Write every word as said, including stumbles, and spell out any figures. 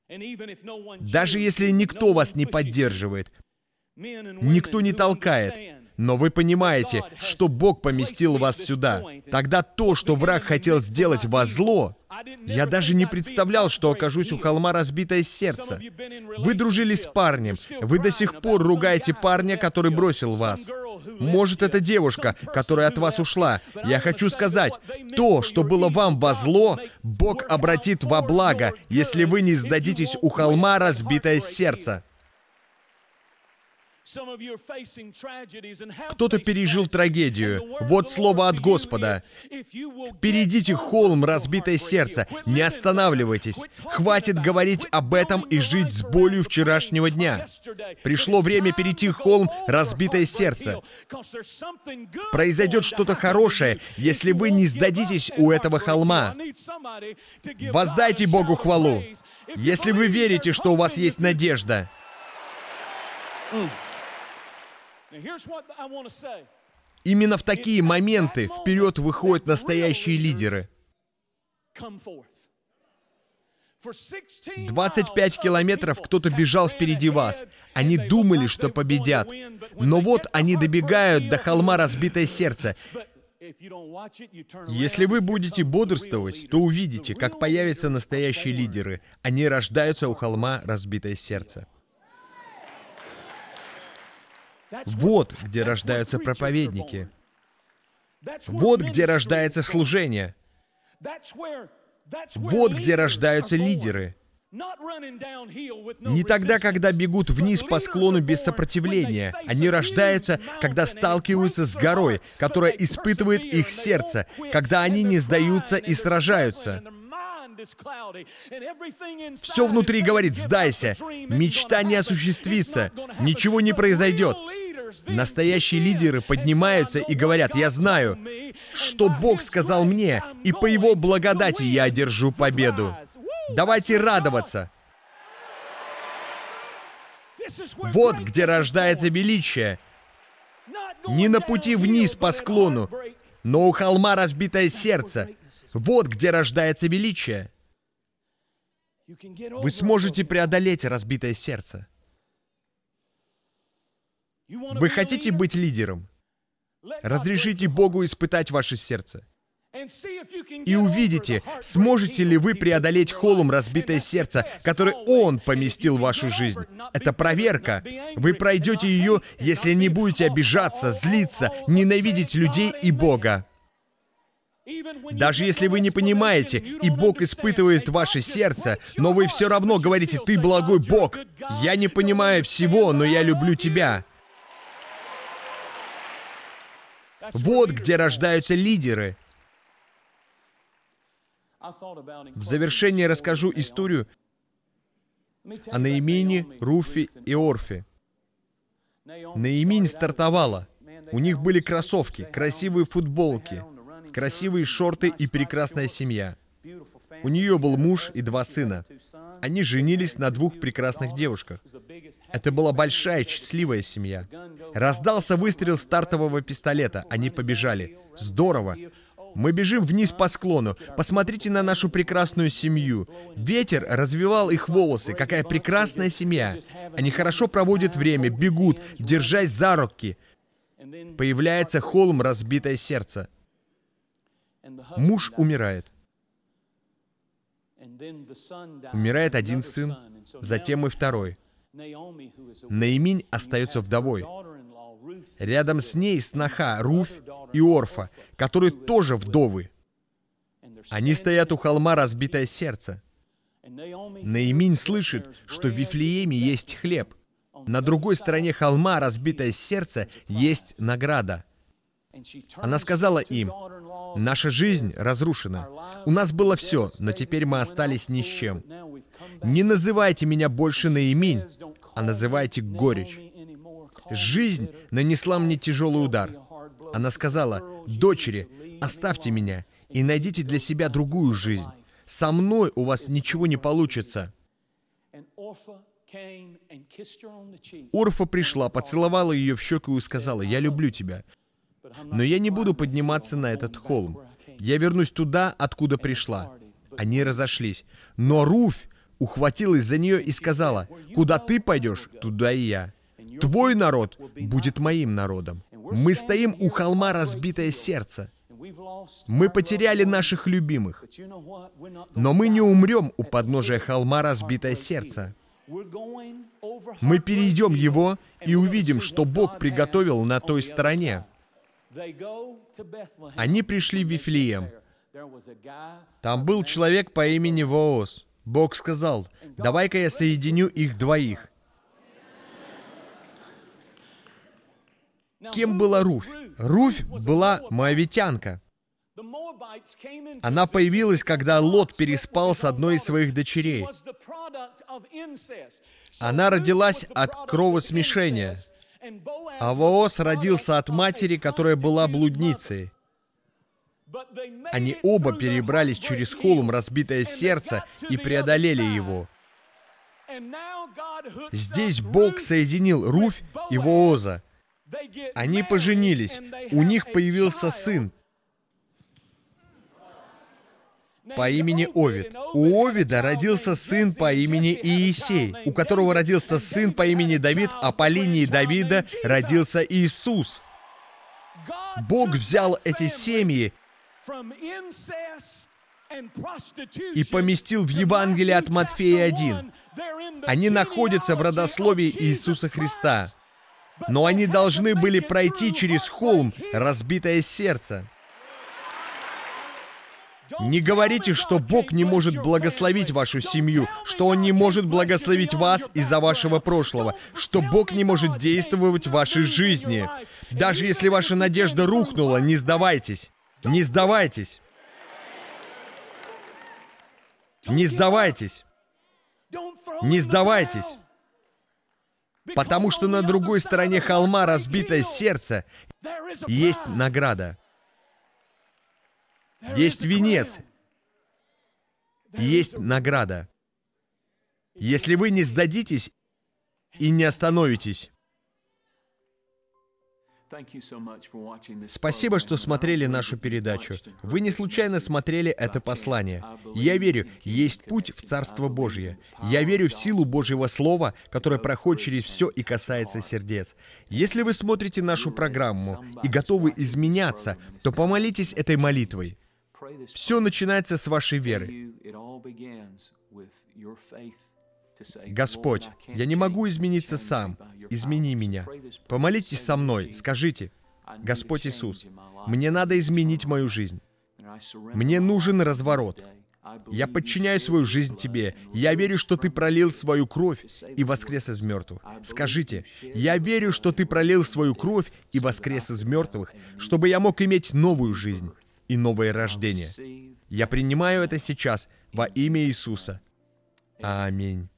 Даже если никто вас не поддерживает, никто не толкает, но вы понимаете, что Бог поместил вас сюда, тогда то, что враг хотел сделать во зло, я даже не представлял, что окажусь у холма разбитое сердце. Вы дружили с парнем, вы до сих пор ругаете парня, который бросил вас. Может, это девушка, которая от вас ушла. Я хочу сказать, то, что было вам во зло, Бог обратит во благо, если вы не сдадитесь у холма разбитое сердце. Кто-то пережил трагедию. Вот слово от Господа. Перейдите холм разбитое сердце. Не останавливайтесь. Хватит говорить об этом и жить с болью вчерашнего дня. Пришло время перейти холм разбитое сердце. Произойдет что-то хорошее, если вы не сдадитесь у этого холма. Воздайте Богу хвалу, если вы верите, что у вас есть надежда. Именно в такие моменты вперед выходят настоящие лидеры. двадцать пять километров кто-то бежал впереди вас. Они думали, что победят. Но вот они добегают до холма разбитое сердце. Если вы будете бодрствовать, то увидите, как появятся настоящие лидеры. Они рождаются у холма разбитое сердце. Вот где рождаются проповедники. Вот где рождается служение. Вот где рождаются лидеры. Не тогда, когда бегут вниз по склону без сопротивления. Они рождаются, когда сталкиваются с горой, которая испытывает их сердце, когда они не сдаются и сражаются. Все внутри говорит: сдайся, мечта не осуществится, ничего не произойдет. Настоящие лидеры поднимаются и говорят: я знаю, что Бог сказал мне, и по Его благодати я одержу победу. Давайте радоваться. Вот где рождается величие. Не на пути вниз по склону, но у холма разбитое сердце. Вот где рождается величие. Вы сможете преодолеть разбитое сердце. Вы хотите быть лидером? Разрешите Богу испытать ваше сердце. И увидите, сможете ли вы преодолеть холм разбитое сердце, который Он поместил в вашу жизнь. Это проверка. Вы пройдете ее, если не будете обижаться, злиться, ненавидеть людей и Бога. Даже если вы не понимаете, и Бог испытывает ваше сердце, но вы все равно говорите: «Ты благой Бог, я не понимаю всего, но я люблю Тебя». Вот где рождаются лидеры. В завершение расскажу историю о Наимине, Руфе и Орфе. Наиминь стартовала. У них были кроссовки, красивые футболки, красивые шорты и прекрасная семья. У нее был муж и два сына. Они женились на двух прекрасных девушках. Это была большая, счастливая семья. Раздался выстрел стартового пистолета. Они побежали. Здорово. Мы бежим вниз по склону. Посмотрите на нашу прекрасную семью. Ветер развивал их волосы. Какая прекрасная семья. Они хорошо проводят время, бегут, держась за руки. Появляется холм разбитое сердце. Муж умирает. Умирает один сын, затем и второй. Наиминь остается вдовой. Рядом с ней сноха Руфь и Орфа, которые тоже вдовы. Они стоят у холма разбитое сердце. Наиминь слышит, что в Вифлееме есть хлеб. На другой стороне холма разбитое сердце есть награда. Она сказала им: «Наша жизнь разрушена. У нас было все, но теперь мы остались ни с чем. Не называйте меня больше Наиминь, а называйте горечь. Жизнь нанесла мне тяжелый удар». Она сказала: «Дочери, оставьте меня и найдите для себя другую жизнь. Со мной у вас ничего не получится». Орфа пришла, поцеловала ее в щеку и сказала: «Я люблю тебя. Но я не буду подниматься на этот холм. Я вернусь туда, откуда пришла». Они разошлись. Но Руфь ухватилась за нее и сказала: «Куда ты пойдешь, туда и я. Твой народ будет моим народом». Мы стоим у холма «Разбитое сердце». Мы потеряли наших любимых. Но мы не умрем у подножия холма «Разбитое сердце». Мы перейдем его и увидим, что Бог приготовил на той стороне. Они пришли в Вифлеем. Там был человек по имени Вооз. Бог сказал: «Давай-ка я соединю их двоих». Кем была Руфь? Руфь была моавитянка. Она появилась, когда Лот переспал с одной из своих дочерей. Она родилась от кровосмешения, а Вооз родился от матери, которая была блудницей. Они оба перебрались через холм «Разбитое сердце» и преодолели его. Здесь Бог соединил Руфь и Вооза. Они поженились, у них появился сын по имени Овид. У Овида родился сын по имени Иисей, у которого родился сын по имени Давид, а по линии Давида родился Иисус. Бог взял эти семьи и поместил в Евангелие от Матфея один. Они находятся в родословии Иисуса Христа. Но они должны были пройти через холм «Разбитое сердце». Не говорите, что Бог не может благословить вашу семью, что Он не может благословить вас из-за вашего прошлого, что Бог не может действовать в вашей жизни. Даже если ваша надежда рухнула, не сдавайтесь. Не сдавайтесь. Не сдавайтесь. Не сдавайтесь. Потому что на другой стороне холма «Разбитое сердце» есть награда. Есть венец. Есть награда. Если вы не сдадитесь и не остановитесь. Спасибо, что смотрели нашу передачу. Вы не случайно смотрели это послание. Я верю, есть путь в Царство Божье. Я верю в силу Божьего Слова, которое проходит через все и касается сердец. Если вы смотрите нашу программу и готовы изменяться, то помолитесь этой молитвой. Все начинается с вашей веры. Господь, я не могу измениться сам. Измени меня. Помолитесь со мной. Скажите: Господь Иисус, мне надо изменить мою жизнь. Мне нужен разворот. Я подчиняю свою жизнь Тебе. Я верю, что Ты пролил свою кровь и воскрес из мертвых. Скажите: я верю, что Ты пролил свою кровь и воскрес из мертвых, чтобы я мог иметь новую жизнь и новое рождение. Я принимаю это сейчас во имя Иисуса. Аминь.